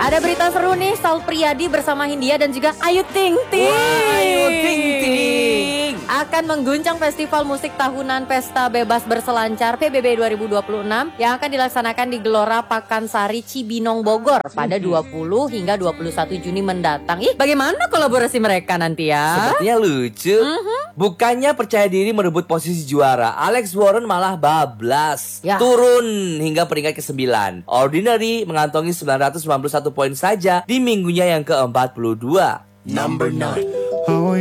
Ada berita seru nih, Sal Priadi bersama Hindia dan juga Ayu Ting Ting. Wah, Ayu Ting Ting akan mengguncang festival musik tahunan Pesta Bebas Berselancar PBB 2026 yang akan dilaksanakan di Gelora Pakansari Cibinong Bogor pada 20 hingga 21 Juni mendatang. Ih, bagaimana kolaborasi mereka nanti ya? Sepertinya lucu. Bukannya percaya diri merebut posisi juara, Alex Warren malah bablas. Ya. Turun hingga peringkat ke-9. Ordinary mengantongi 991 poin saja di minggunya yang ke-42. Number 9.